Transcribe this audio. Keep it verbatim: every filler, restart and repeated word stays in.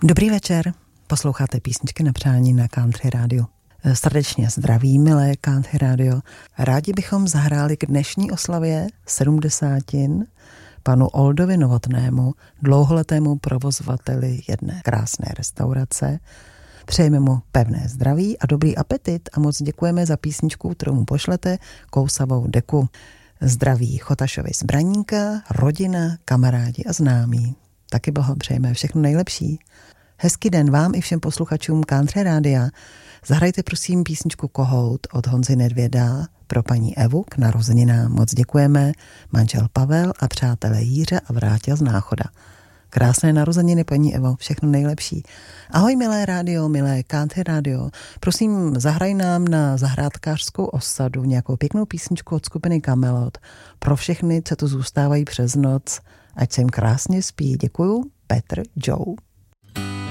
Dobrý večer, posloucháte písničky na přání na Country Radio. Srdečně zdraví, milé Country Radio. Rádi bychom zahráli k dnešní oslavě sedmdesátin panu Oldovi Novotnému, dlouholetému provozovateli jedné krásné restaurace. Přejeme mu pevné zdraví a dobrý apetit a moc děkujeme za písničku, kterou mu pošlete, kousavou deku. Zdraví Chotašovi z Braníka, rodina, kamarádi a známí. Taky blahopřejeme všechno nejlepší. Hezký den vám i všem posluchačům Country Rádia. Zahrajte prosím písničku Kohout od Honzy Nedvěda pro paní Evu k narozeninám. Moc děkujeme, manžel Pavel a přátelé Jíře a Vráťa z Náchoda. Krásné narozeniny, paní Evo, všechno nejlepší. Ahoj, milé rádio, milé Country Radio. Prosím, zahraj nám na zahrádkářskou osadu nějakou pěknou písničku od skupiny Kamelot pro všechny, co tu zůstávají přes noc. Ať se jim krásně spí. Děkuju, Petr, Joe.